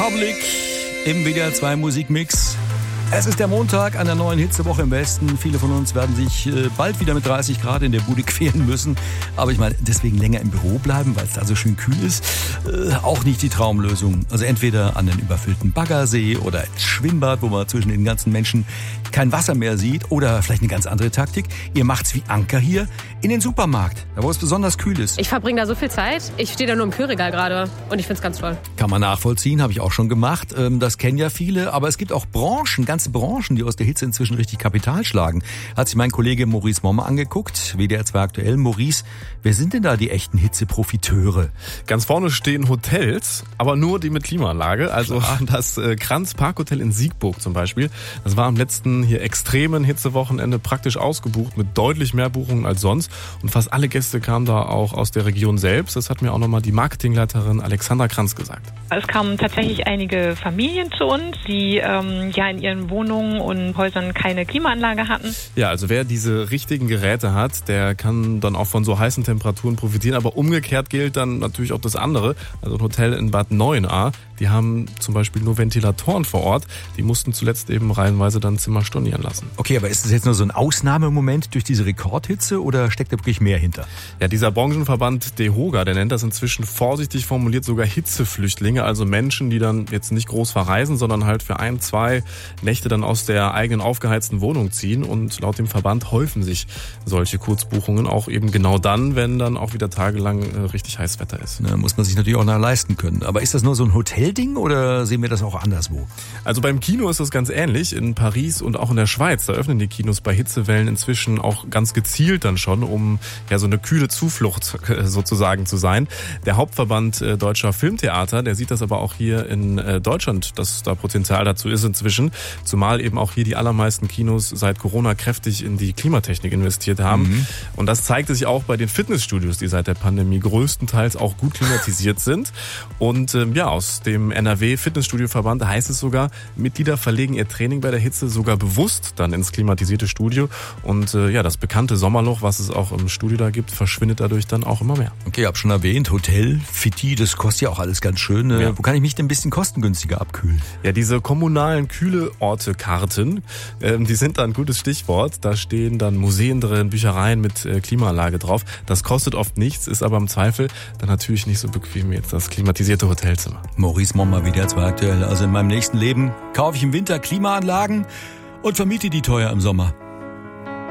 Republic im WDR 2 Musikmix. Es ist der Montag einer neuen Hitzewoche im Westen. Viele von uns werden sich bald wieder mit 30 Grad in der Bude quälen müssen. Aber ich meine, deswegen länger im Büro bleiben, weil es da so schön kühl ist, auch nicht die Traumlösung. Also entweder an den überfüllten Baggersee oder ins Schwimmbad, wo man zwischen den ganzen Menschen kein Wasser mehr sieht. Oder vielleicht eine ganz andere Taktik. Ihr macht's wie Anker hier in den Supermarkt, da wo es besonders kühl ist. Ich verbringe da so viel Zeit. Ich stehe da nur im Kühlregal gerade und ich find's ganz toll. Kann man nachvollziehen, habe ich auch schon gemacht. Das kennen ja viele. Aber es gibt auch ganze Branchen, die aus der Hitze inzwischen richtig Kapital schlagen. Hat sich mein Kollege Maurice Mommer angeguckt, WDR 2 aktuell. Maurice, wer sind denn da die echten Hitzeprofiteure? Ganz vorne stehen Hotels, aber nur die mit Klimaanlage. Also das Kranz Parkhotel in Siegburg zum Beispiel. Das war am letzten hier extremen Hitzewochenende praktisch ausgebucht mit deutlich mehr Buchungen als sonst. Und fast alle Gäste kamen da auch aus der Region selbst. Das hat mir auch nochmal die Marketingleiterin Alexandra Kranz gesagt. Es kamen tatsächlich einige Familien zu uns, die in ihren Wohnungen und Häusern keine Klimaanlage hatten. Ja, also wer diese richtigen Geräte hat, der kann dann auch von so heißen Temperaturen profitieren. Aber umgekehrt gilt dann natürlich auch das andere. Also ein Hotel in Bad Neuenahr, die haben zum Beispiel nur Ventilatoren vor Ort. Die mussten zuletzt eben reihenweise dann Zimmer stornieren lassen. Okay, aber ist das jetzt nur so ein Ausnahmemoment durch diese Rekordhitze oder steckt da wirklich mehr hinter? Ja, dieser Branchenverband DEHOGA, der nennt das inzwischen vorsichtig formuliert sogar Hitzeflüchtlinge. Also Menschen, die dann jetzt nicht groß verreisen, sondern halt für 1-2 Nächte dann aus der eigenen aufgeheizten Wohnung ziehen. Und laut dem Verband häufen sich solche Kurzbuchungen auch eben genau dann, wenn dann auch wieder tagelang richtig heiß Wetter ist. Na, muss man sich natürlich auch leisten können. Aber ist das nur so ein Hotelding oder sehen wir das auch anderswo? Also beim Kino ist das ganz ähnlich. In Paris und auch in der Schweiz, da öffnen die Kinos bei Hitzewellen inzwischen auch ganz gezielt dann schon, um ja so eine kühle Zuflucht sozusagen zu sein. Der Hauptverband Deutscher Filmtheater, der sieht das aber auch hier in Deutschland, dass da Potenzial dazu ist inzwischen. Zumal eben auch hier die allermeisten Kinos seit Corona kräftig in die Klimatechnik investiert haben. Mhm. Und das zeigte sich auch bei den Fitnessstudios, die seit der Pandemie größtenteils auch gut klimatisiert sind. Und aus dem NRW-Fitnessstudio-Verband heißt es sogar, Mitglieder verlegen ihr Training bei der Hitze sogar bewusst dann ins klimatisierte Studio. Und das bekannte Sommerloch, was es auch im Studio da gibt, verschwindet dadurch dann auch immer mehr. Okay, ich habe schon erwähnt, Hotel, Fitti, das kostet ja auch alles ganz schön. Ja. Wo kann ich mich denn ein bisschen kostengünstiger abkühlen? Ja, diese kommunalen Kühleorte-Karten, die sind da ein gutes Stichwort. Da stehen dann Museen drin, Büchereien mit Klimaanlage drauf. Das kostet oft nichts, ist aber im Zweifel dann natürlich nicht so bequem wie jetzt das klimatisierte Hotelzimmer. Maurice Mommer, WDR 2 aktuell. Also in meinem nächsten Leben kaufe ich im Winter Klimaanlagen und vermiete die teuer im Sommer.